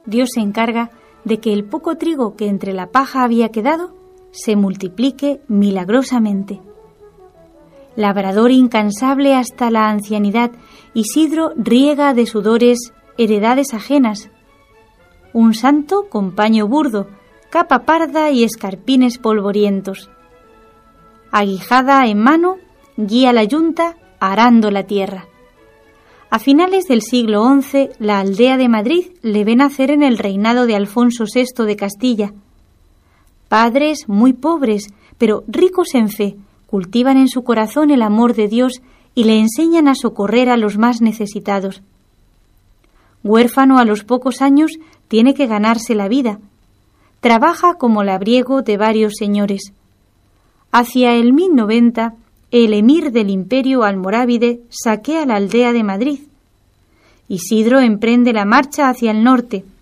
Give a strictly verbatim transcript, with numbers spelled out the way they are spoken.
Dios se encarga de que el poco trigo que entre la paja había quedado se multiplique milagrosamente. Labrador incansable hasta la ancianidad, Isidro riega de sudores heredades ajenas. Un santo con paño burdo, capa parda y escarpines polvorientos. Aguijada en mano, guía la yunta arando la tierra. A finales del siglo once, la aldea de Madrid le ve nacer en el reinado de Alfonso sexto de Castilla. Padres muy pobres, pero ricos en fe, cultivan en su corazón el amor de Dios y le enseñan a socorrer a los más necesitados. Huérfano a los pocos años, tiene que ganarse la vida. Trabaja como labriego de varios señores. Hacia el mil noventa, el emir del imperio almorávide saquea la aldea de Madrid. Isidro emprende la marcha hacia el norte.